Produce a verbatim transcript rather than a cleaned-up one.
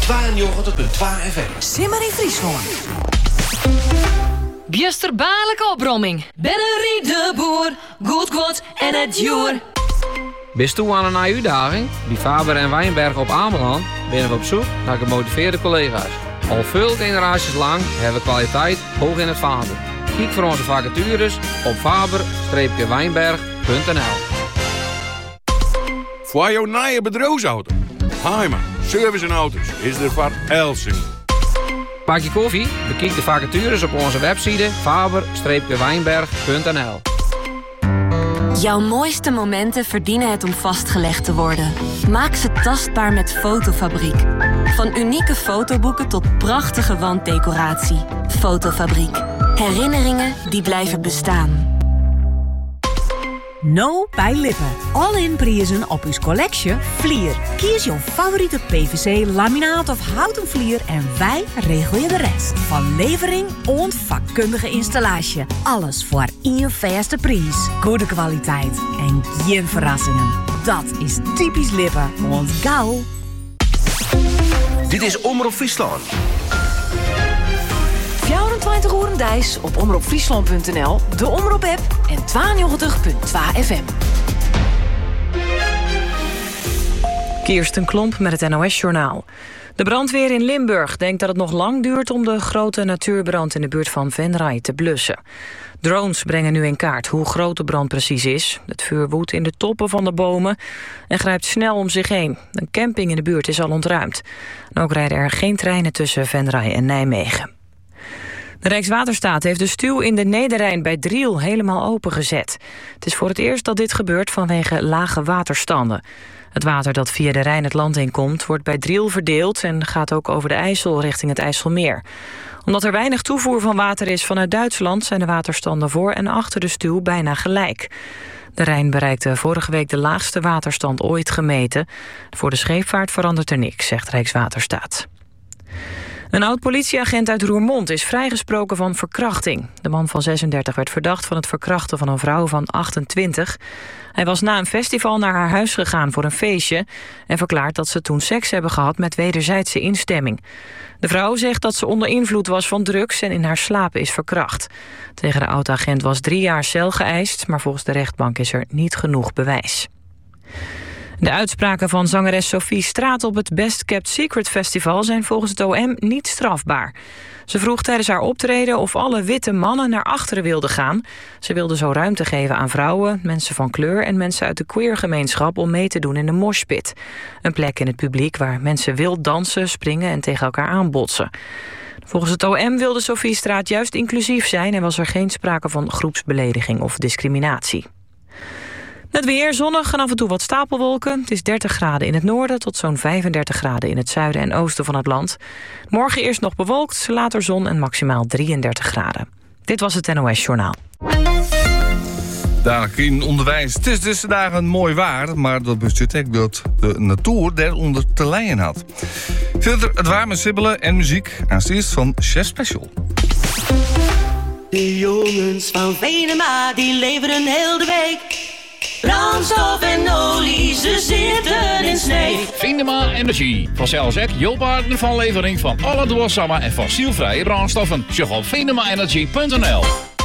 tweeënnegentig komma twee F M. Simmer in Friesland. Biesterbaarlijke opbromming. Bennerie de boer, goed kwad en het joer. Bist u aan een uitdaging? Bij Faber en Wijnberg op Ameland ben we op zoek naar gemotiveerde collega's. Al veel generaties lang hebben we kwaliteit hoog in het vaandel. Kijk voor onze vacatures op faber wijnberg punt n l. Voor jouw nieuwe bedrijfsauto. Heiman, service en auto's is er voor Elsing. Pak je koffie? Bekijk de vacatures op onze website faber wijnberg punt n l. Jouw mooiste momenten verdienen het om vastgelegd te worden. Maak ze tastbaar met Fotofabriek. Van unieke fotoboeken tot prachtige wanddecoratie. Fotofabriek. Herinneringen die blijven bestaan. No bij Lippen. All-in prijzen op uw collectie Vlier. Kies jouw favoriete P V C, laminaat of houten vlier en wij regelen je de rest. Van levering en vakkundige installatie. Alles voor één vaste prijs. Goede kwaliteit en geen verrassingen. Dat is typisch Lippen. Want gauw. Dit is Omroep Friesland. vierentwintig uur dijs op omroep friesland punt n l, de Omroep-app en tweeënnegentig komma twee F M. Kirsten Klomp met het N O S-journaal. De brandweer in Limburg denkt dat het nog lang duurt om de grote natuurbrand in de buurt van Venray te blussen. Drones brengen nu in kaart hoe groot de brand precies is. Het vuur woedt in de toppen van de bomen en grijpt snel om zich heen. Een camping in de buurt is al ontruimd. En ook rijden er geen treinen tussen Venray en Nijmegen. De Rijkswaterstaat heeft de stuw in de Nederrijn bij Driel helemaal opengezet. Het is voor het eerst dat dit gebeurt vanwege lage waterstanden. Het water dat via de Rijn het land in komt, wordt bij Driel verdeeld en gaat ook over de IJssel richting het IJsselmeer. Omdat er weinig toevoer van water is vanuit Duitsland, zijn de waterstanden voor en achter de stuw bijna gelijk. De Rijn bereikte vorige week de laagste waterstand ooit gemeten. Voor de scheepvaart verandert er niks, zegt Rijkswaterstaat. Een oud-politieagent uit Roermond is vrijgesproken van verkrachting. De man van zesendertig werd verdacht van het verkrachten van een vrouw van achtentwintig. Hij was na een festival naar haar huis gegaan voor een feestje en verklaart dat ze toen seks hebben gehad met wederzijdse instemming. De vrouw zegt dat ze onder invloed was van drugs en in haar slaap is verkracht. Tegen de oud-agent was drie jaar cel geëist, maar volgens de rechtbank is er niet genoeg bewijs. De uitspraken van zangeres Sophie Straat op het Best Kept Secret Festival zijn volgens het O M niet strafbaar. Ze vroeg tijdens haar optreden of alle witte mannen naar achteren wilden gaan. Ze wilde zo ruimte geven aan vrouwen, mensen van kleur en mensen uit de queergemeenschap om mee te doen in de moshpit. Een plek in het publiek waar mensen wild dansen, springen en tegen elkaar aanbotsen. Volgens het O M wilde Sophie Straat juist inclusief zijn en was er geen sprake van groepsbelediging of discriminatie. Het weer zonnig en af en toe wat stapelwolken. Het is dertig graden in het noorden tot zo'n vijfendertig graden in het zuiden en oosten van het land. Morgen eerst nog bewolkt, later zon en maximaal drieëndertig graden. Dit was het N O S-journaal. Dadelijk in onderwijs. Het is dus dagen mooi waar, maar dat betekent dat de natuur daaronder te lijden had. Verder het warme sibbelen en muziek aan steeds van Chef Special. De jongens van Venema, die leveren heel de week brandstof en olie, ze zitten in snee. Venema Energie. Vanzelfs ook jouw partner van levering van alle duurzame en fossielvrije brandstoffen. Check op venema energy punt n l.